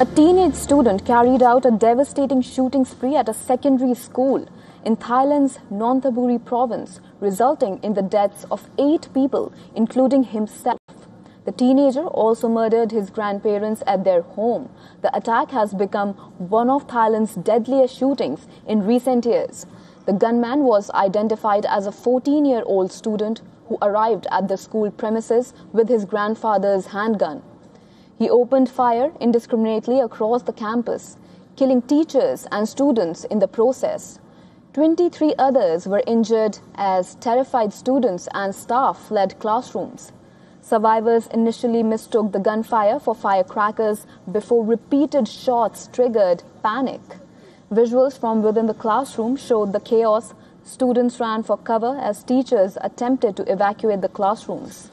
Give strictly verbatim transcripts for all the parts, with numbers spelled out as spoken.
A teenage student carried out a devastating shooting spree at a secondary school in Thailand's Nonthaburi province, resulting in the deaths of eight people, including himself. The teenager also murdered his grandparents at their home. The attack has become one of Thailand's deadliest shootings in recent years. The gunman was identified as a fourteen-year-old student who arrived at the school premises with his grandfather's handgun. He opened fire indiscriminately across the campus, killing teachers and students in the process. twenty-three others were injured as terrified students and staff fled classrooms. Survivors initially mistook the gunfire for firecrackers before repeated shots triggered panic. Visuals from within the classroom showed the chaos. Students ran for cover as teachers attempted to evacuate the classrooms.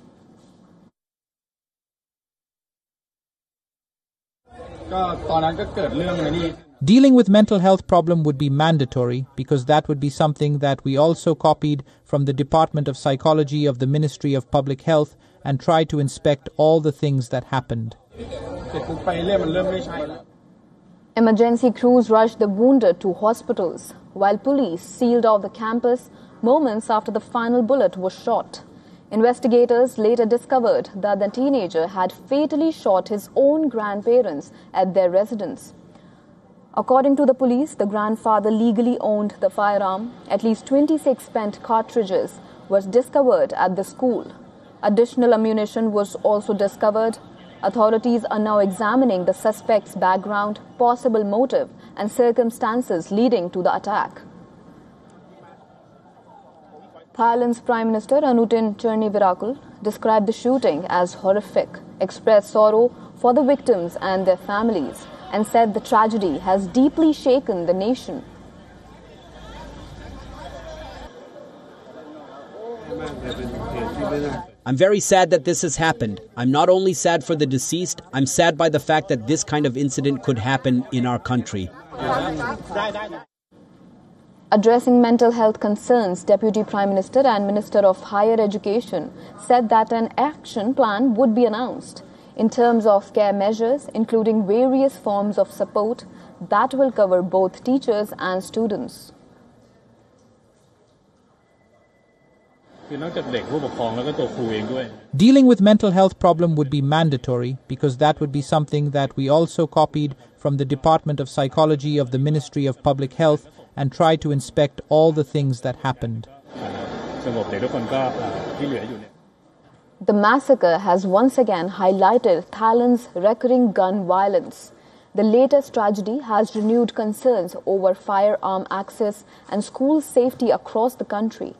Dealing with mental health problem would be mandatory because that would be something that we also copied from the Department of Psychology of the Ministry of Public Health and tried to inspect all the things that happened. Emergency crews rushed the wounded to hospitals, while police sealed off the campus moments after the final bullet was shot. Investigators later discovered that the teenager had fatally shot his own grandparents at their residence. According to the police, the grandfather legally owned the firearm. At least twenty-six spent cartridges was discovered at the school. Additional ammunition was also discovered. Authorities are now examining the suspect's background, possible motive, and circumstances leading to the attack. Thailand's Prime Minister Anutin Charnvirakul described the shooting as horrific, expressed sorrow for the victims and their families, and said the tragedy has deeply shaken the nation. I'm very sad that this has happened. I'm not only sad for the deceased, I'm sad by the fact that this kind of incident could happen in our country. Addressing mental health concerns, Deputy Prime Minister and Minister of Higher Education said that an action plan would be announced in terms of care measures, including various forms of support that will cover both teachers and students. Dealing with mental health problem would be mandatory because that would be something that we also copied from the Department of Psychology of the Ministry of Public Health and tried to inspect all the things that happened. The massacre has once again highlighted Thailand's recurring gun violence. The latest tragedy has renewed concerns over firearm access and school safety across the country.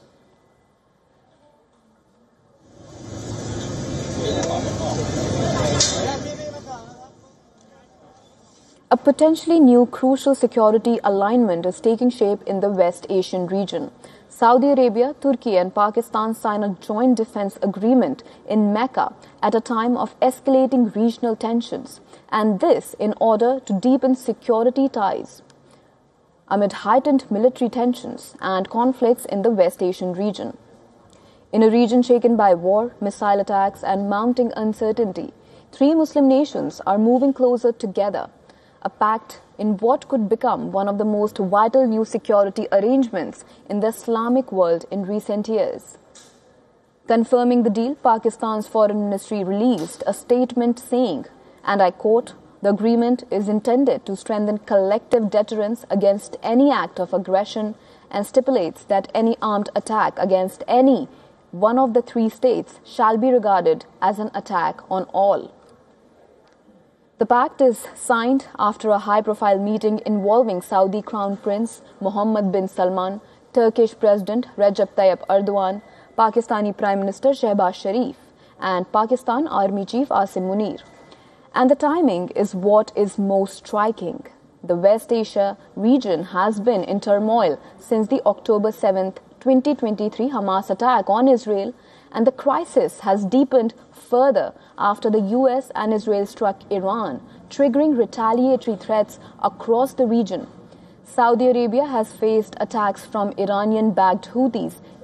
A potentially new crucial security alignment is taking shape in the West Asian region. Saudi Arabia, Turkey and Pakistan signed a joint defense agreement in Mecca at a time of escalating regional tensions, and this in order to deepen security ties amid heightened military tensions and conflicts in the West Asian region. In a region shaken by war, missile attacks and mounting uncertainty, three Muslim nations are moving closer together, a pact in what could become one of the most vital new security arrangements in the Islamic world in recent years. Confirming the deal, Pakistan's Foreign Ministry released a statement saying, and I quote, "The agreement is intended to strengthen collective deterrence against any act of aggression and stipulates that any armed attack against any one of the three states shall be regarded as an attack on all." The pact is signed after a high-profile meeting involving Saudi Crown Prince Mohammed bin Salman, Turkish President Recep Tayyip Erdogan, Pakistani Prime Minister Shehbaz Sharif, and Pakistan Army Chief Asim Munir. And the timing is what is most striking. The West Asia region has been in turmoil since the October seventh, twenty twenty-three Hamas attack on Israel, and the crisis has deepened further after the U S and Israel struck Iran, triggering retaliatory threats across the region. Saudi Arabia has faced attacks from Iranian-backed Houthis